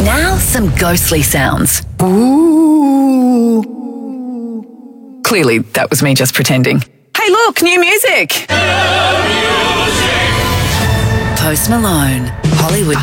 Now, some ghostly sounds. Ooh. Clearly, that was me just pretending. Hey, look, new music! Post Malone, Hollywood